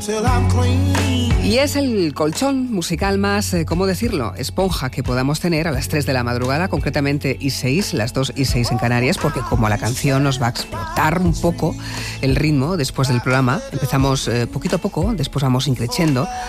Y es el colchón musical más, ¿cómo decirlo?, esponja que podamos tener a las 3 de la madrugada, concretamente y 6, las 2 y 6 en Canarias, porque como la canción nos va a explotar un poco el ritmo después del programa, empezamos poquito a poco, después vamos increciendo